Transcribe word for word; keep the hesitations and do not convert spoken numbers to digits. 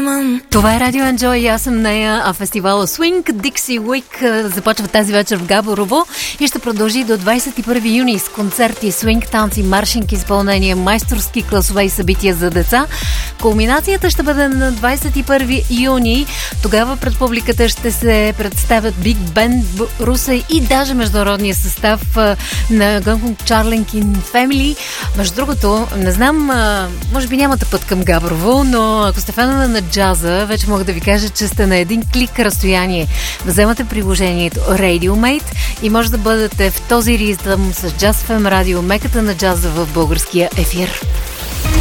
Това е Радио Enjoy и аз съм нея, а фестивала Swing Dixie Week започва тази вечер в Габрово и ще продължи до двадесет и първи юни с концерти, свинг, танци, маршинг, изпълнение, майсторски класове и събития за деца. Кулминацията ще бъде на двадесет и първи юни. Тогава пред публиката ще се представят Big Band Русе и даже международния състав на Гънкунг Чарлинкин Family. Между другото, не знам, може би нямате път към Габрово, но ако сте фенове на джаза, вече мога да ви кажа, че сте на един клик разстояние. Вземате приложението RadioMate и може да бъдете в този ритъм с Jazz еф ем радио, меката на джаза в българския ефир.